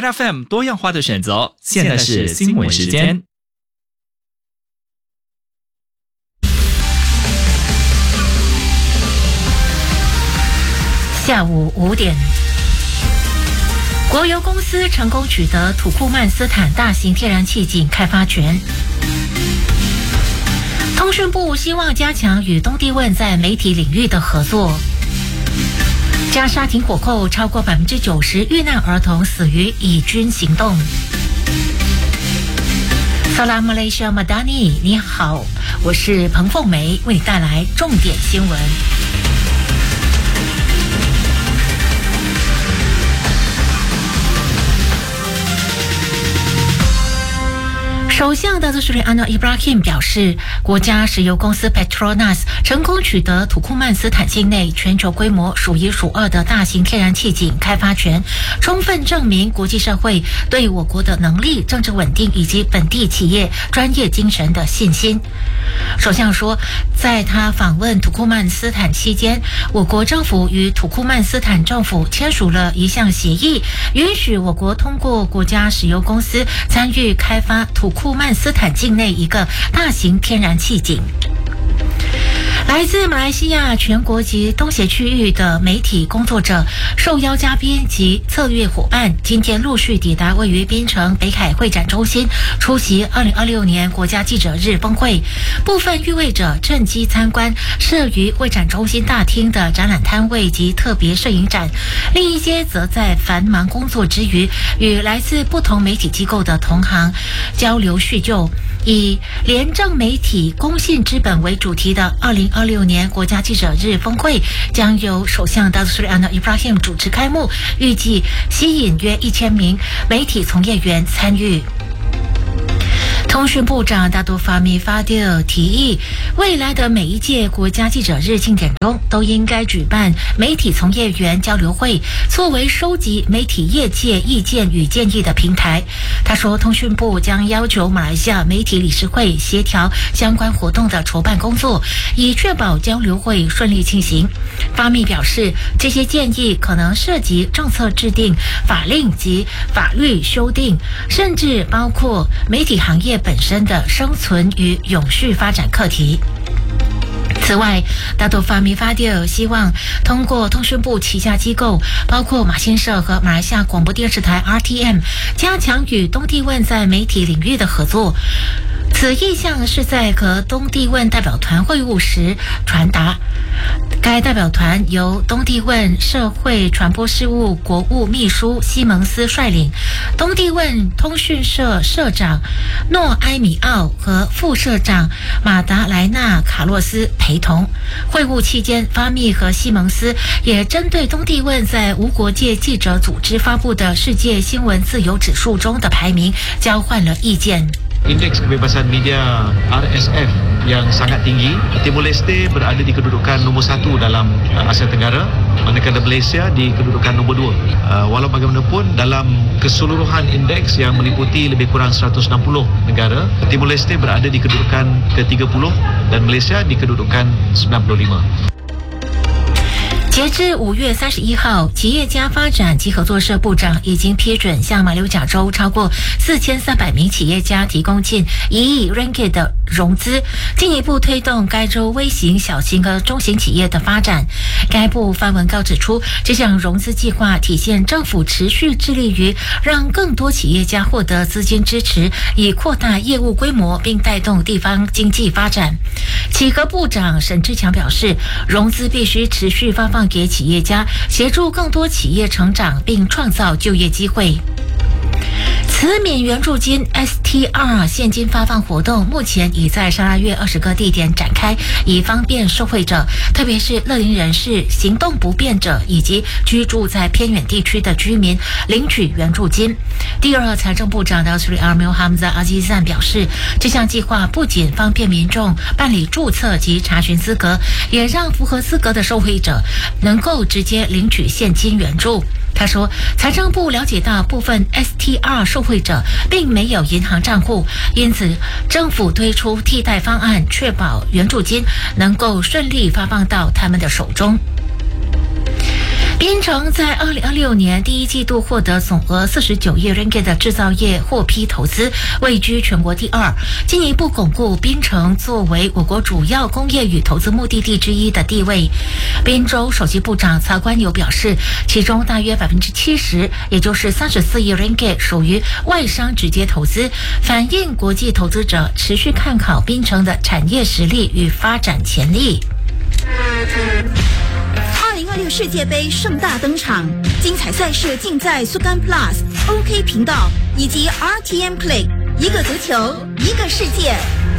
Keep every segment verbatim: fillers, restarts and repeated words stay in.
Red F M 多样化的选择，现在是新闻时间。 下午五点，国油公司成功取得土库曼斯坦大型天然气井开发权。通讯部希望加强与东帝汶在媒体领域的合作。加沙停火后，超过百分之九十遇难儿童死于以军行动。Salam Malaysia Madani， 你好，我是彭凤梅，为你带来重点新闻。首相达斯里安诺伊布拉希姆表示，国家石油公司 Petronas 成功取得土库曼斯坦境内全球规模数一数二的大型天然气井开发权，充分证明国际社会对我国的能力、政治稳定以及本地企业专业精神的信心。首相说，在他访问土库曼斯坦期间，我国政府与土库曼斯坦政府签署了一项协议，允许我国通过国家石油公司参与开发土库曼斯坦境内一个大型天然气井。来自马来西亚全国及东协区域的媒体工作者、受邀嘉宾及策略伙伴今天陆续抵达位于槟城北海会展中心，出席二零二六年国家记者日峰会。部分与会者趁机参观设于会展中心大厅的展览摊位及特别摄影展，另一些则在繁忙工作之余，与来自不同媒体机构的同行交流叙旧。以廉政媒体公信之本为主题的二零二六年国家记者日峰会将由首相达斯里安诺伊布拉希姆主持开幕，预计吸引约一千名媒体从业员参与。通讯部长大多法米法蒂尔提议，未来的每一届国家记者日庆典中都应该举办媒体从业员交流会，作为收集媒体业界意见与建议的平台。他说，通讯部将要求马来西亚媒体理事会协调相关活动的筹办工作，以确保交流会顺利进行。法米表示，这些建议可能涉及政策制定、法令及法律修订，甚至包括媒体行业本身的生存与永续发展课题。此外，大多法米法蒂尔希望通过通讯部旗下机构，包括马新社和马来西亚广播电视台 R T M， 加强与东帝汶在媒体领域的合作。此意向是在和东帝汶代表团会晤时传达。该代表团由东帝汶社会传播事务国务秘书西蒙斯率领，东帝汶通讯社社长诺埃米奥和副社长马达莱纳卡洛斯陪同。会晤期间，法密和西蒙斯也针对东帝汶在无国界记者组织发布的世界新闻自由指数中的排名交换了意见。 Indeks kebebasan media R S F yang sangat tinggi. Timor Leste berada di kedudukan nombor satu dalam Asia Tenggara, manakala Malaysia di kedudukan nombor dua. Walau bagaimanapun, dalam keseluruhan indeks yang meliputi lebih kurang seratus enam puluh negara, Timor Leste berada di kedudukan ke tiga puluh dan Malaysia di kedudukan sembilan puluh lima。 截至五月三十一号，企业家发展及合作社部长已经批准向马六甲州超过四千三百名企业家提供近一亿 ringgit 的融资，进一步推动该州微型、小型和中型企业的发展。该部发文告指出，这项融资计划体现政府持续致力于让更多企业家获得资金支持，以扩大业务规模并带动地方经济发展。企合部长沈志强表示，融资必须持续发放给企业家，协助更多企业成长并创造就业机会。慈悯援助金 S T R 现金发放活动目前已在沙拉越二十个地点展开，以方便受惠者，特别是乐龄人士、行动不便者以及居住在偏远地区的居民领取援助金。第二财政部长 Datuk Seri Amil Hamzah Azizan 表示，这项计划不仅方便民众办理注册及查询资格，也让符合资格的受惠者能够直接领取现金援助。他说，财政部了解到部分 S T R 受惠者并没有银行账户，因此政府推出替代方案，确保援助金能够顺利发放到他们的手中。 槟城在二零二六年第一季度获得总额四十九亿 ringgit 的制造业获批投资，位居全国第二，进一步巩固槟城作为我国主要工业与投资目的地之一的地位。宾州首席部长曹观友表示，其中大约百分之七十，也就是三十四亿 ringgit 属于外商直接投资，反映国际投资者持续看好槟城的产业实力与发展潜力。 二零二六世界杯盛大登场，精彩赛事尽在 Sukan Plus、O K 频道以及 R T M Play， 一个足球，一个世界。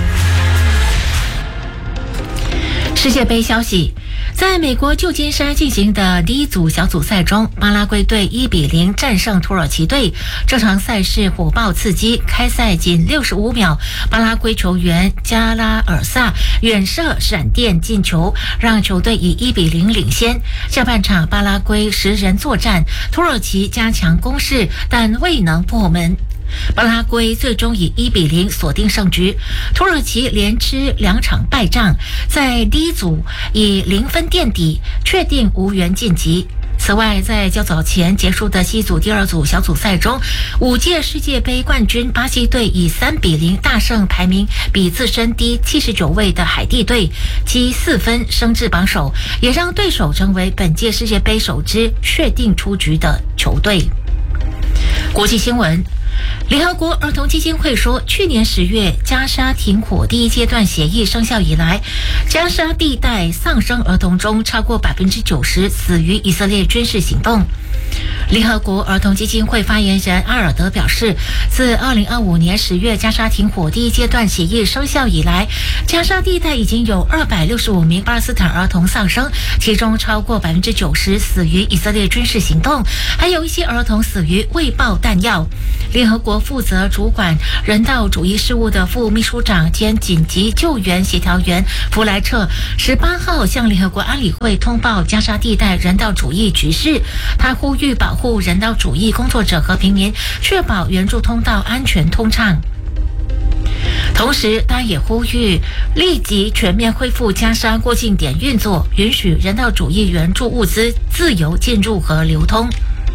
世界杯消息，在美国旧金山进行的 D 组小组赛中，巴拉圭队一比零战胜土耳其队。这场赛事火爆刺激，开赛仅六十五秒，巴拉圭球员加拉尔萨远射闪电进球，让球队以一比零领先。下半场巴拉圭十人作战，土耳其加强攻势，但未能破门。巴拉圭最终以一比零锁定胜局，土耳其连吃两场败仗，在 D 组以零分垫底，确定无缘晋级。此外，在较早前结束的西组第二组小组赛中，五届世界杯冠军巴西队以三比零大胜排名比自身低七十九位的海地队，积四分升至榜首，也让对手成为本届世界杯首支确定出局的球队。国际新闻，联合国儿童基金会说，去年十月加沙停火第一阶段协议生效以来，加沙地带丧生儿童中超过百分之九十死于以色列军事行动。联合国儿童基金会发言人阿尔德表示，自二零二五年十月加沙停火第一阶段协议生效以来，加沙地带已经有二百六十五名巴勒斯坦儿童丧生，其中超过百分之九十死于以色列军事行动，还有一些儿童死于未爆弹药。联合国负责主管人道主义事务的副秘书长兼紧急救援协调员弗莱彻十八号向联合国安理会通报加沙地带人道主义局势，他呼吁保护人道主义工作者和平民，确保援助通道安全通畅。同时，他也呼吁立即全面恢复加沙过境点运作，允许人道主义援助物资自由进入和流通。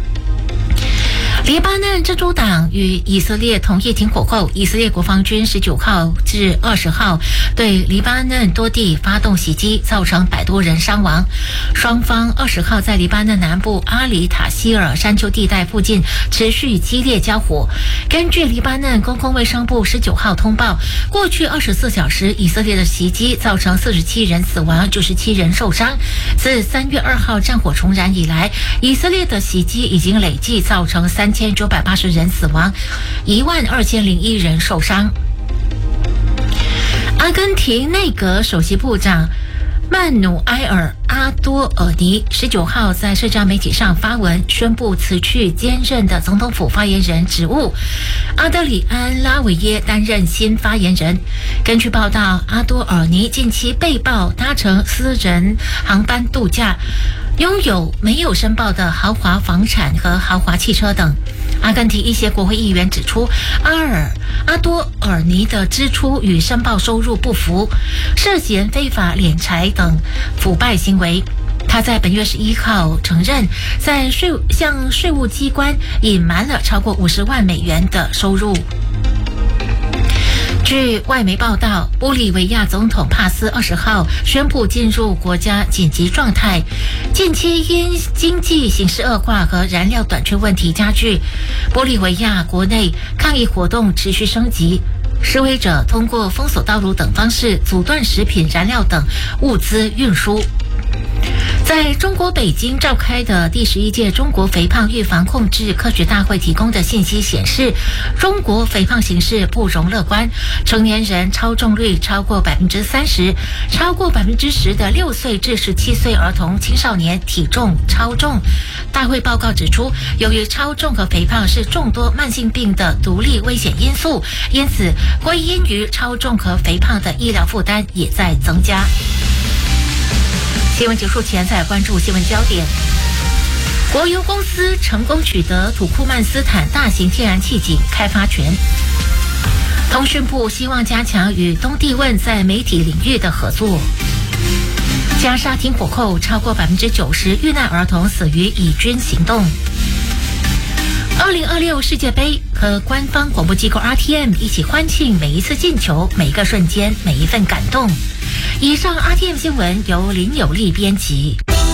黎巴嫩真主党与以色列同意停火后，以色列国防军十九号至二十号对黎巴嫩多地发动袭击，造成百多人伤亡。双方二十号在黎巴嫩南部阿里塔希尔山丘地带附近持续激烈交火。根据黎巴嫩公共卫生部十九号通报，过去二十四小时以色列的袭击造成四十七人死亡，九十七人受伤。自三月二号战火重燃以来，以色列的袭击已经累计造成三千九百八十人死亡，一万二千零一人受伤。阿根廷内阁首席部长曼努埃尔·阿多尔尼十九号在社交媒体上发文，宣布辞去兼任的总统府发言人职务，阿德里安·拉维耶担任新发言人。根据报道，阿多尔尼近期被曝搭乘私人航班度假，拥有没有申报的豪华房产和豪华汽车等。阿根廷一些国会议员指出，阿尔阿多尔尼的支出与申报收入不符，涉嫌非法敛财等腐败行为。他在本月十一号承认，在税向税务机关隐瞒了超过五十万美元的收入。据外媒报道，玻利维亚总统帕斯二十号宣布进入国家紧急状态。近期因经济形势恶化和燃料短缺问题加剧，玻利维亚国内抗议活动持续升级。示威者通过封锁道路等方式阻断食品、燃料等物资运输。在中国北京召开的第十一届中国肥胖预防控制科学大会提供的信息显示，中国肥胖形势不容乐观，成年人超重率超过百分之三十，超过百分之十的六岁至十七岁儿童青少年体重超重。大会报告指出，由于超重和肥胖是众多慢性病的独立危险因素，因此归因于超重和肥胖的医疗负担也在增加。新闻结束前，再关注新闻焦点。国油公司成功取得土库曼斯坦大型天然气井开发权。通讯部希望加强与东帝汶在媒体领域的合作。 加沙停火后，超过百分之九十遇难儿童死于以军行动。二零二六世界杯和官方广播机构 R T M 一起欢庆每一次进球、每一个瞬间、每一份感动。以上 R T M 新闻由林有利编辑。